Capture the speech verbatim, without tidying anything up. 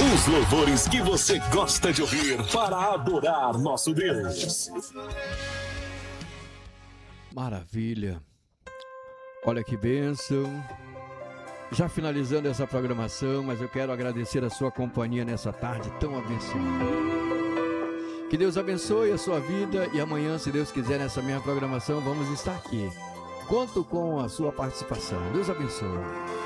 Os louvores que você gosta de ouvir para adorar nosso Deus. Maravilha. Olha que bênção. Já finalizando essa programação, mas eu quero agradecer a sua companhia nessa tarde tão abençoada. Que Deus abençoe a sua vida e amanhã, se Deus quiser, nessa minha programação, vamos estar aqui. Conto com a sua participação. Deus abençoe.